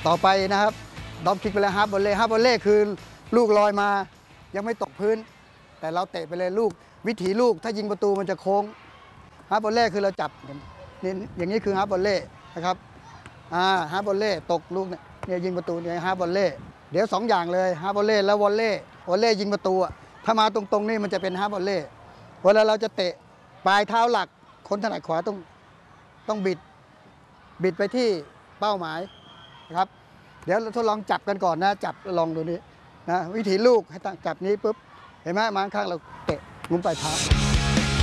ต่อไปนะครับดอมคิกไปแล้วฮาร์ฟบอลเล่ฮาร์ฟบอลเล่คือลูกลอยมายังไม่ตกพื้นแต่เราเตะไปเลยลูกวิถีลูกถ้ายิงประตูมันจะโค้งฮาร์ฟบอลเล่คือเราจับนี่อย่างนี้คือฮาร์ฟบอลเล่นะครับฮาร์ฟบอลเล่ตกลูกเนี่ยยิงประตูเนี่ยฮาร์ฟบอลเล่เดี๋ยว2อย่างเลยฮาร์ฟบอลเล่แล้ววอลเล่ยิงประตูถ้ามาตรงๆนี่มันจะเป็นฮาร์ฟบอลเล่เวลาเราจะเตะปลายเท้าหลักคนถนัดขวาต้องบิดไปที่เป้าหมายนะครับเดี๋ยวเราทดลองจับกันก่อนนะจับลองดูนี้นะวิธีลูกให้ตั้งจับนี้ปุ๊บเห็นไหมมาข้างเราเตะมุมปลายเท้า